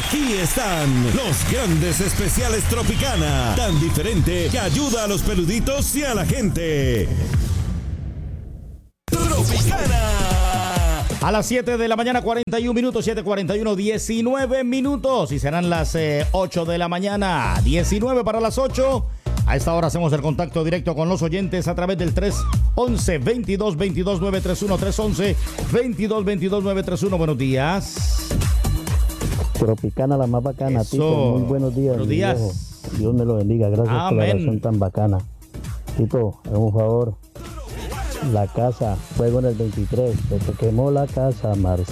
Aquí están los grandes especiales Tropicana, tan diferente que ayuda a los peluditos y a la gente. Tropicana. A las 7 de la mañana, 41 minutos, 7:41, 19 minutos. Y serán las 8 de la mañana, 19 para las 8. A esta hora hacemos el contacto directo con los oyentes a través del 311-2222-931, 311-2222-931. Buenos días. Tropicana, la más bacana. Eso. Tito, muy buenos días. Buenos días. Viejo. Dios me lo bendiga. Gracias por la Amén. oración tan bacana. Tito, hazme un favor. La casa, fuego en el 23. Se te quemó la casa, Marcelo.